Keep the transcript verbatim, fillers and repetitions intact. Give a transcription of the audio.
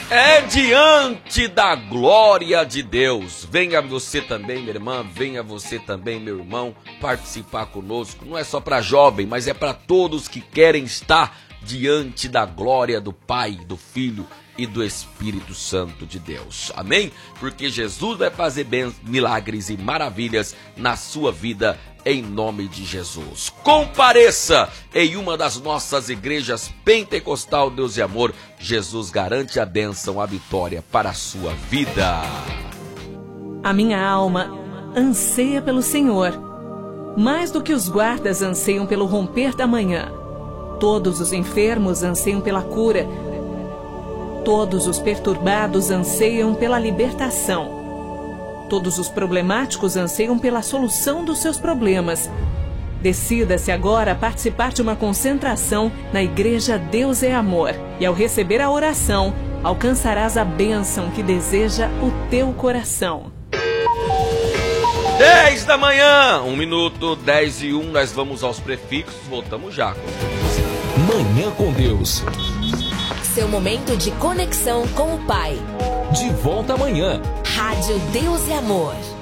É diante da glória de Deus. Venha você também, minha irmã, venha você também, meu irmão, participar conosco. Não é só para jovem, mas é para todos que querem estar diante da glória do Pai, do Filho e do Espírito Santo de Deus. Amém? Porque Jesus vai fazer bem, milagres e maravilhas na sua vida, em nome de Jesus. Compareça em uma das nossas igrejas Pentecostal Deus e Amor. Jesus garante a bênção, a vitória para a sua vida. A minha alma anseia pelo Senhor, mais do que os guardas anseiam pelo romper da manhã. Todos os enfermos anseiam pela cura. Todos os perturbados anseiam pela libertação. Todos os problemáticos anseiam pela solução dos seus problemas. Decida-se agora a participar de uma concentração na Igreja Deus é Amor. E ao receber a oração, alcançarás a bênção que deseja o teu coração. dez da manhã, um minuto, dez e um, nós vamos aos prefixos, voltamos já. Manhã com Deus. Seu momento de conexão com o Pai. De volta amanhã. Rádio Deus e Amor.